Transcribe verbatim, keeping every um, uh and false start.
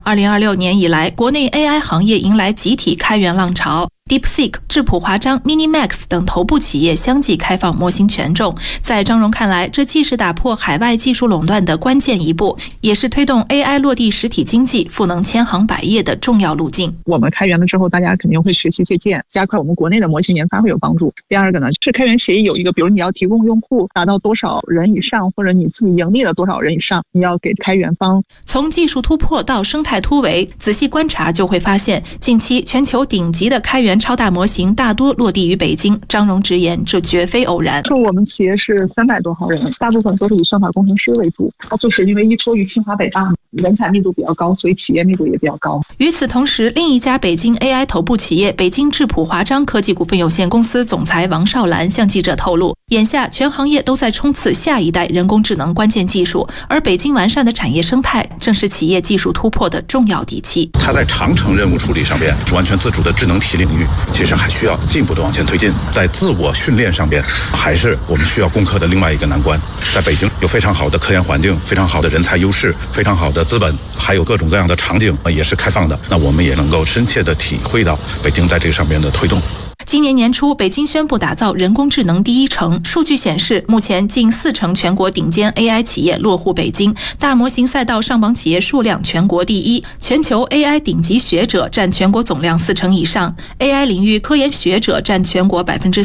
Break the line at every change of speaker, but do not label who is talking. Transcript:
二零二六年以来，国内 A I 行业迎来集体开源浪潮。DeepSeek、智谱华章、MiniMax 等头部企业相继开放模型权重。在张荣看来，这既是打破海外技术垄断的关键一步，也是推动 A I 落地实体经济、赋能千行百业的重要路径。
我们开源了之后，大家肯定会学习借鉴，加快我们国内的模型研发会有帮助。第二个呢，是开源协议有一个，比如你要提供用户达到多少人以上，或者你自己盈利了多少人以上，你要给开源方。
从技术突破到生态突围，仔细观察就会发现，近期全球顶级的开源超大模型大多落地于北京。张荣直言，这绝非偶然。
说我们企业是三百多号人，大部分都是以算法工程师为主，就是因为依托于清华北大，人才密度比较高，所以企业密度也比较高。
与此同时，另一家北京 A I 头部企业北京智谱华章科技股份有限公司总裁王少兰向记者透露，眼下全行业都在冲刺下一代人工智能关键技术，而北京完善的产业生态正是企业技术突破的重要底气。
它在长程任务处理上边，完全自主的智能体领域，其实还需要进一步的往前推进。在自我训练上边，还是我们需要攻克的另外一个难关。在北京有非常好的科研环境，非常好的人才优势，非常好的资本，还有各种各样的场景也是开放的。那我们也能够深切的体会到北京在这个上面的推动。
今年年初，北京宣布打造人工智能第一城。数据显示，目前近四成全国顶尖 A I 企业落户北京，大模型赛道上榜企业数量全国第一，全球 A I 顶级学者占全国总量四成以上 ，A I 领域科研学者占全国百分之